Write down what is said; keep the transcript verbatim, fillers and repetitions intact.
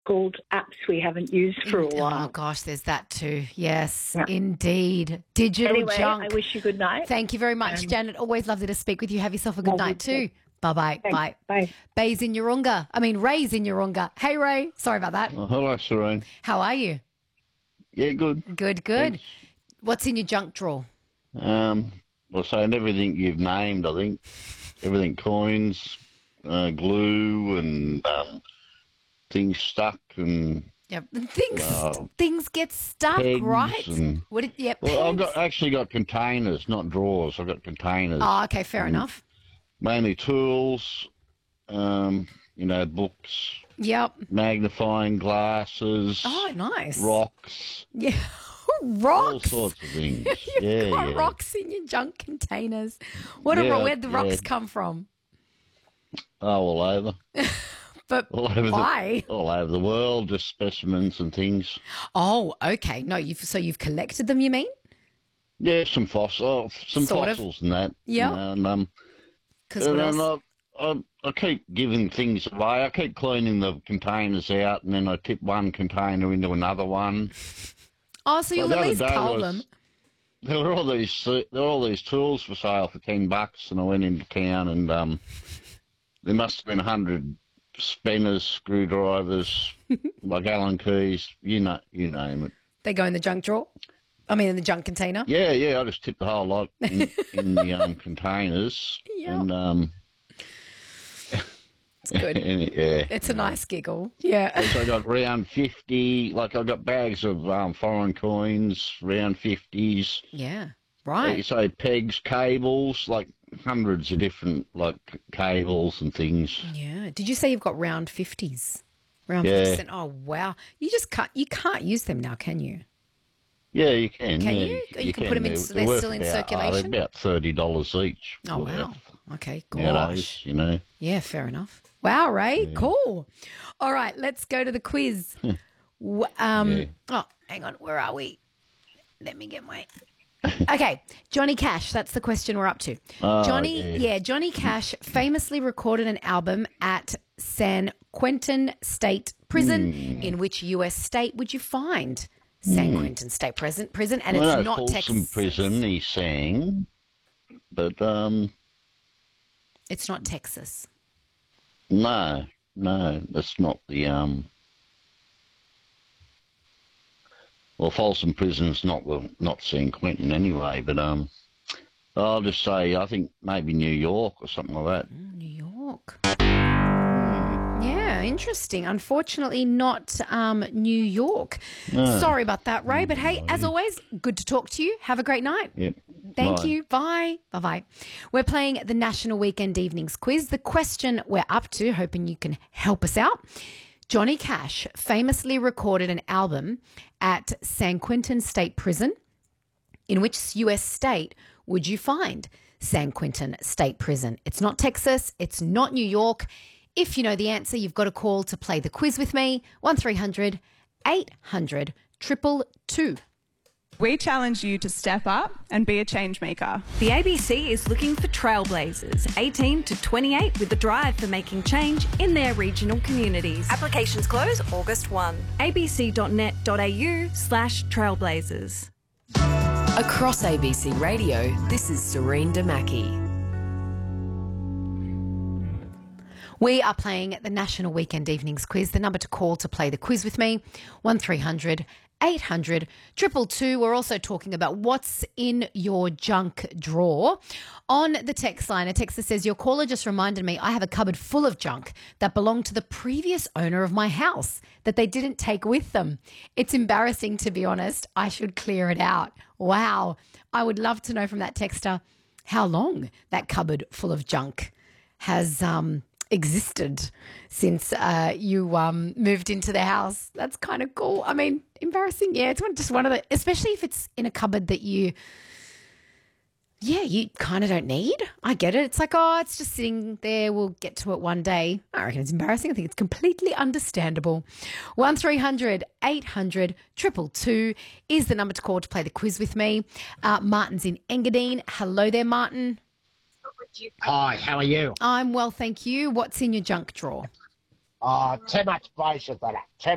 called apps we haven't used for a while. Oh, gosh, there's that too. Yes, Yeah. indeed. Digital Anyway, junk. I wish you good night. Thank you very much, Um, Janet. Always lovely to speak with you. Have yourself a good Lovely night to- too. Bye-bye. Thanks. Bye. Bye. Bay's in Urunga. I mean, Ray's in Urunga. Hey, Ray. Sorry about that. Oh, hello, Serene. How are you? Yeah, good. Good, good. Thanks. What's in your junk drawer? Um, well, saying everything you've named, I think. Everything coins, uh, glue, and um, things stuck, and Yep. Things Wow. things get stuck, pegs right? and- What did, yeah, well, I've pegs. got actually got containers, not drawers. I've got containers. Oh, okay, fair enough. Mainly tools, um, you know, books, Yep. magnifying glasses, Oh, nice. rocks, Yeah. all Rocks. sorts of things. You've yeah, got yeah. rocks in your junk containers. What are, Yeah, where'd the rocks yeah. come from? Oh, all over. But All over why? the all over the world, just specimens and things. Oh, okay. No, you've so you've collected them, you mean? Yeah, some fossil, some Sort of. fossils and that. Yeah. And um, Because and what then else? I, I, I keep giving things away. I keep cleaning the containers out, and then I tip one container into another one. Oh, so you'll Well, at the least other day cull was- them. There were all these there were all these tools for sale for ten bucks, and I went into town, and um, there must have been a hundred spinners, screwdrivers, like Allen keys, you know, you name it. They go in the junk drawer. I mean, in the junk container. Yeah, yeah, I just tipped the whole lot in, in the um, containers, Yeah. and um, It's good. and, yeah. It's a nice giggle. Yeah. So I got round fifty, like I got bags of um, foreign coins, round fifties. Yeah. Like you Right. say, pegs, cables, like hundreds of different like cables and things. Yeah. Did you say you've got round fifties? Round Yeah. fifty cent. Oh wow. You just can't. You can't use them now, can you? Yeah, you can. Can yeah, you? You can put 'em in- They're- they're worth still in about- oh, circulation? they're about thirty dollars each. Oh worth wow. Okay. Nowadays, Gosh. you know. Yeah. Fair enough. Wow, Ray. Cool. All right. Let's go to the quiz. W- um. Yeah. Oh, hang on. Where are we? Let me get my. Okay, Johnny Cash. That's the question we're up to. Oh, Johnny, yeah. yeah, Johnny Cash famously recorded an album at San Quentin State Prison. Hmm. In which U S state would you find San Quentin State Prison? Prison, and Well, it's no, not Folsom Texas. Prison, he sang, but um, It's not Texas. no, no, that's not the um. Well, Folsom Prison's not the not San Quentin anyway, but um, I'll just say I think maybe New York or something like that. New York. Yeah, interesting. Unfortunately, not um, New York. Sorry about that, Ray. But hey, as always, good to talk to you. Have a great night. Yep. Thank Bye. you. Bye. Bye bye. We're playing the National Weekend Evenings Quiz. The question we're up to, hoping you can help us out. Johnny Cash famously recorded an album at San Quentin State Prison. In which U S state would you find San Quentin State Prison? It's not Texas. It's not New York. If you know the answer, you've got a call to play the quiz with me. one three hundred eight hundred two two two. We challenge you to step up and be a change maker. The A B C is looking for trailblazers, eighteen to twenty-eight, with a drive for making change in their regional communities. Applications close August first. abc.net.au slash trailblazers. Across A B C Radio, this is Serene Damaki. We are playing the National Weekend Evenings Quiz. The number to call to play the quiz with me, one three hundred eight hundred two two two. We're also talking about what's in your junk drawer. On the text line, a texter says, your caller just reminded me I have a cupboard full of junk that belonged to the previous owner of my house that they didn't take with them. It's embarrassing, to be honest. I should clear it out. Wow. I would love to know from that texter how long that cupboard full of junk has um, existed since uh, you um, moved into the house. That's kind of cool. I mean, embarrassing. Yeah, it's one, just one of the, especially if it's in a cupboard that you, yeah, you kind of don't need. I get it. It's like, oh, it's just sitting there. We'll get to it one day. I reckon it's embarrassing. I think it's completely understandable. one three hundred eight hundred two two two is the number to call to play the quiz with me. Uh, Martin's in Engadine. Hello there, Martin. Hi, how are you? I'm well, thank you. What's in your junk drawer? Uh, too much braces for that. Too